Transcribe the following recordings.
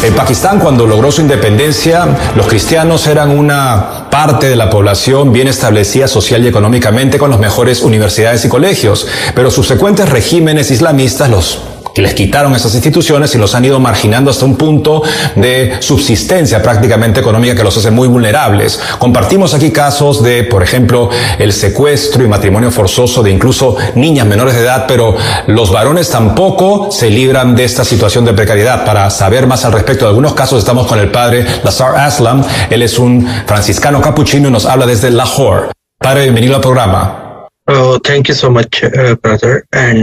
En Pakistán, cuando logró su independencia, los cristianos eran una parte de la población bien establecida social y económicamente con las mejores universidades y colegios, pero subsecuentes regímenes islamistas que les quitaron esas instituciones y los han ido marginando hasta un punto de subsistencia prácticamente económica que los hace muy vulnerables. Compartimos aquí casos de, por ejemplo, el secuestro y matrimonio forzoso de incluso niñas menores de edad, pero los varones tampoco se libran de esta situación de precariedad. Para saber más al respecto de algunos casos estamos con el padre Lazar Aslam. Él es un franciscano capuchino y nos habla desde Lahore. Padre, bienvenido al programa. Oh, thank you so much, brother.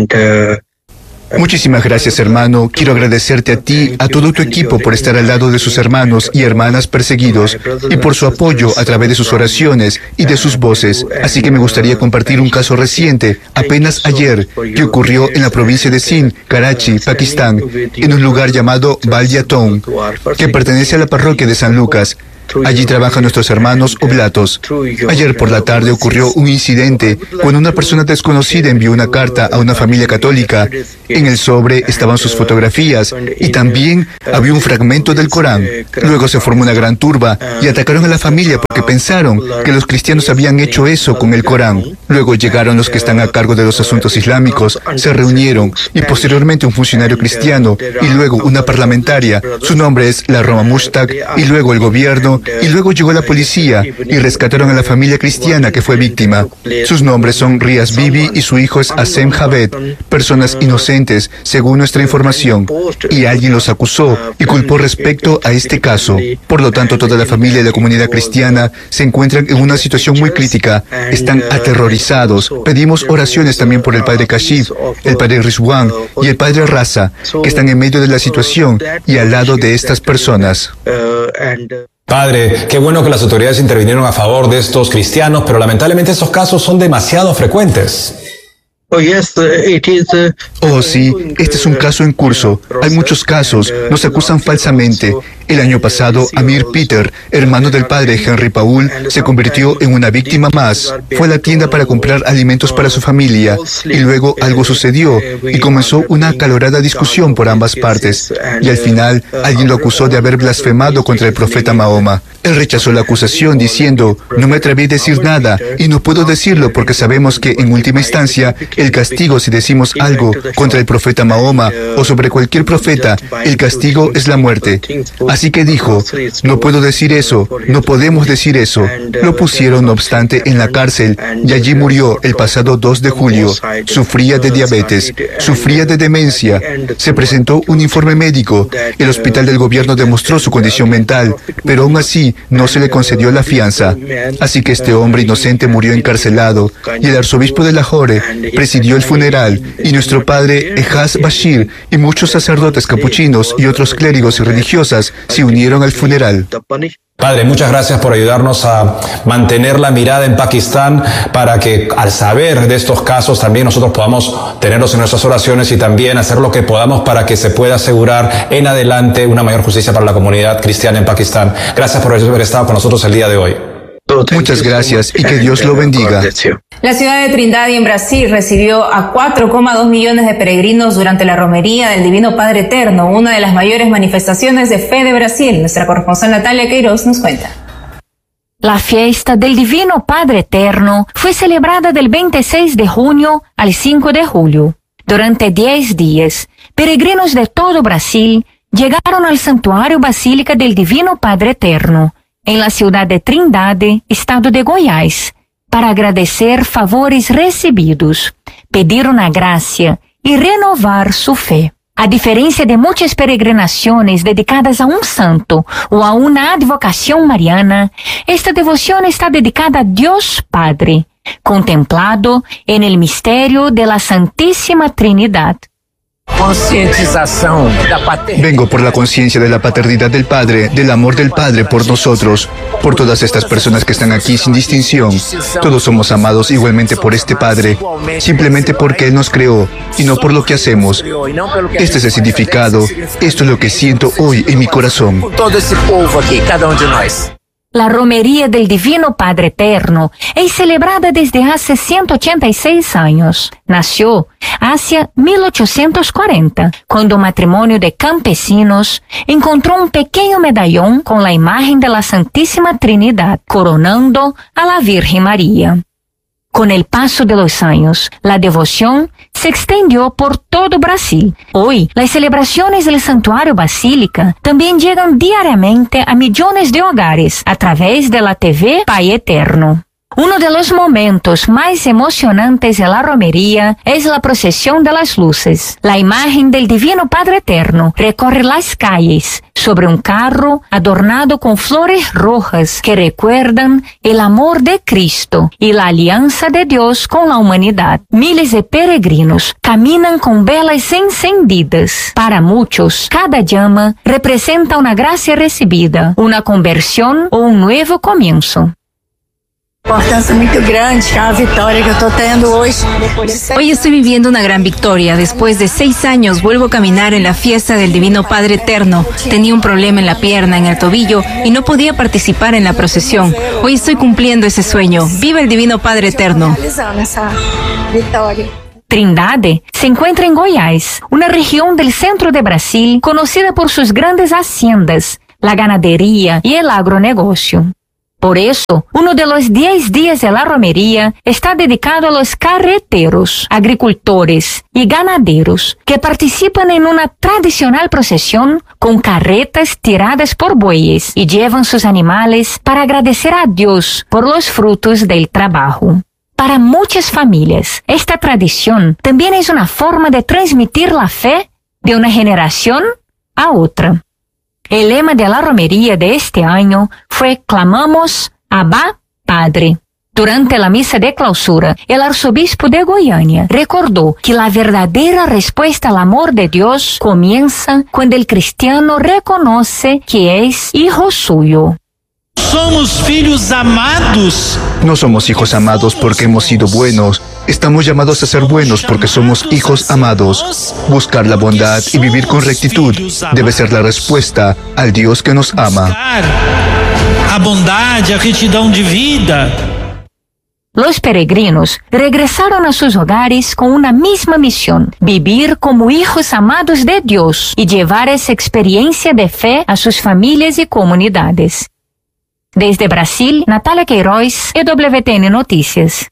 Muchísimas gracias, hermano. Quiero agradecerte a ti, a todo tu equipo por estar al lado de sus hermanos y hermanas perseguidos y por su apoyo a través de sus oraciones y de sus voces. Así que me gustaría compartir un caso reciente, apenas ayer, que ocurrió en la provincia de Sindh, Karachi, Pakistán, en un lugar llamado Baldiatón, que pertenece a la parroquia de San Lucas. Allí trabajan nuestros hermanos oblatos. Ayer por la tarde ocurrió un incidente cuando una persona desconocida envió una carta a una familia católica. En el sobre estaban sus fotografías y también había un fragmento del Corán. Luego se formó una gran turba y atacaron a la familia porque pensaron que los cristianos habían hecho eso con el Corán. Luego llegaron los que están a cargo de los asuntos islámicos, se reunieron y posteriormente un funcionario cristiano y luego una parlamentaria, su nombre es la Roma Mushtaq, y luego el gobierno. Y luego llegó la policía y rescataron a la familia cristiana que fue víctima. Sus nombres son Riaz Bibi y su hijo es Asem Javed, personas inocentes, según nuestra información. Y alguien los acusó y culpó respecto a este caso. Por lo tanto, toda la familia y la comunidad cristiana se encuentran en una situación muy crítica. Están aterrorizados. Pedimos oraciones también por el padre Kashif, el padre Rizwan y el padre Raza, que están en medio de la situación y al lado de estas personas. Padre, qué bueno que las autoridades intervinieron a favor de estos cristianos, pero lamentablemente estos casos son demasiado frecuentes. Oh, sí, este es un caso en curso. Hay muchos casos, nos acusan falsamente. El año pasado, Amir Peter, hermano del padre Henry Paul, se convirtió en una víctima más. Fue a la tienda para comprar alimentos para su familia y luego algo sucedió y comenzó una acalorada discusión por ambas partes. Y al final, alguien lo acusó de haber blasfemado contra el profeta Mahoma. Él rechazó la acusación diciendo, no me atreví a decir nada y no puedo decirlo porque sabemos que en última instancia el castigo si decimos algo contra el profeta Mahoma o sobre cualquier profeta, el castigo es la muerte. Así que dijo, no puedo decir eso, no podemos decir eso. Lo pusieron, no obstante, en la cárcel y allí murió el pasado 2 de julio. Sufría de diabetes, sufría de demencia. Se presentó un informe médico. El hospital del gobierno demostró su condición mental, pero aún así no se le concedió la fianza. Así que este hombre inocente murió encarcelado y el arzobispo de Lahore presidió el funeral y nuestro padre Ejaz Bashir y muchos sacerdotes capuchinos y otros clérigos y religiosas se unieron al funeral. Padre, muchas gracias por ayudarnos a mantener la mirada en Pakistán para que al saber de estos casos también nosotros podamos tenerlos en nuestras oraciones y también hacer lo que podamos para que se pueda asegurar en adelante una mayor justicia para la comunidad cristiana en Pakistán. Gracias por haber estado con nosotros el día de hoy. Muchas gracias y que Dios lo bendiga. La ciudad de Trindade en Brasil recibió a 4,2 millones de peregrinos durante la romería del Divino Padre Eterno, una de las mayores manifestaciones de fe de Brasil. Nuestra corresponsal Natalia Queiroz nos cuenta. La fiesta del Divino Padre Eterno fue celebrada del 26 de junio al 5 de julio. Durante 10 días, peregrinos de todo Brasil llegaron al Santuario Basílica del Divino Padre Eterno, en la ciudad de Trindade, estado de Goiás, para agradecer favores recibidos, pedir una gracia y renovar su fe. A diferencia de muchas peregrinaciones dedicadas a un santo o a una advocación mariana, esta devoción está dedicada a Dios Padre, contemplado en el misterio de la Santísima Trinidad. Vengo por la conciencia de la paternidad del Padre, del amor del Padre por nosotros, por todas estas personas que están aquí sin distinción. Todos somos amados igualmente por este Padre, simplemente porque Él nos creó y no por lo que hacemos. Este es el significado, esto es lo que siento hoy en mi corazón. La romería del Divino Padre Eterno es celebrada desde hace 186 años. Nació hacia 1840, cuando un matrimonio de campesinos encontró un pequeño medallón con la imagen de la Santísima Trinidad, coronando a la Virgen María. Con el paso de los años, la devoción se extendió por todo Brasil. Hoy, las celebraciones del Santuario Basílica también llegan diariamente a millones de hogares a través de la TV Pai Eterno. Uno de los momentos más emocionantes de la romería es la procesión de las luces. La imagen del Divino Padre Eterno recorre las calles sobre un carro adornado con flores rojas que recuerdan el amor de Cristo y la alianza de Dios con la humanidad. Miles de peregrinos caminan con velas encendidas. Para muchos, cada llama representa una gracia recibida, una conversión o un nuevo comienzo. Importância muito grande, que é uma vitória que eu estou tendo hoje. Hoy estoy viviendo una gran victoria. Después de 6 años vuelvo a caminar en la fiesta del Divino Padre Eterno. Tenía un problema en la pierna, en el tobillo y no podía participar en la procesión. Hoy estoy cumpliendo ese sueño. ¡Viva el Divino Padre Eterno! Trindade se encuentra en Goiás, una región del centro de Brasil conocida por sus grandes haciendas, la ganadería y el agronegocio. Por eso, uno de los 10 días de la romería está dedicado a los carreteros, agricultores y ganaderos que participan en una tradicional procesión con carretas tiradas por bueyes y llevan sus animales para agradecer a Dios por los frutos del trabajo. Para muchas familias, esta tradición también es una forma de transmitir la fe de una generación a otra. El lema de la romería de este año fue Clamamos, Abba, Padre. Durante la misa de clausura, el arzobispo de Goiânia recordó que la verdadera respuesta al amor de Dios comienza cuando el cristiano reconoce que es hijo suyo. Somos filhos amados. No somos hijos amados porque hemos sido buenos. Estamos llamados a ser buenos porque somos hijos amados. Buscar la bondad y vivir con rectitud debe ser la respuesta al Dios que nos ama. A bondade, a retidão de vida. Los peregrinos regresaron a sus hogares con una misma misión: vivir como hijos amados de Dios y llevar esa experiencia de fe a sus familias y comunidades. Desde Brasil, Natalia Queiroz, EWTN Noticias.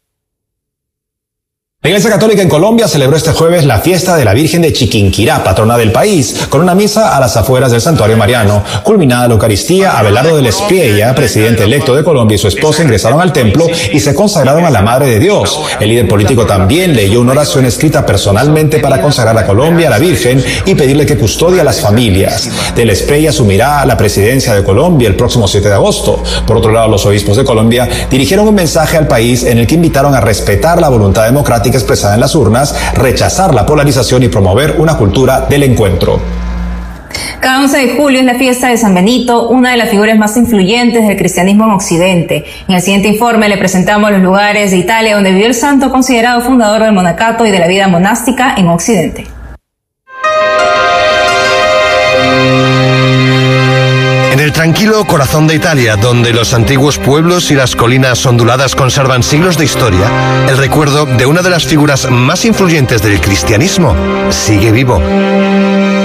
La Iglesia Católica en Colombia celebró este jueves la fiesta de la Virgen de Chiquinquirá, patrona del país, con una misa a las afueras del Santuario Mariano. Culminada la Eucaristía, Abelardo de la Espriella, presidente electo de Colombia, y su esposa ingresaron al templo y se consagraron a la Madre de Dios. El líder político también leyó una oración escrita personalmente para consagrar a Colombia a la Virgen y pedirle que custodie a las familias. De la Espriella asumirá la presidencia de Colombia el próximo 7 de agosto. Por otro lado, los obispos de Colombia dirigieron un mensaje al país en el que invitaron a respetar la voluntad democrática expresada en las urnas, rechazar la polarización y promover una cultura del encuentro. Cada 11 de julio es la fiesta de San Benito, una de las figuras más influyentes del cristianismo en Occidente. En el siguiente informe le presentamos los lugares de Italia donde vivió el santo, considerado fundador del monacato y de la vida monástica en Occidente. En el tranquilo corazón de Italia, donde los antiguos pueblos y las colinas onduladas conservan siglos de historia, el recuerdo de una de las figuras más influyentes del cristianismo sigue vivo.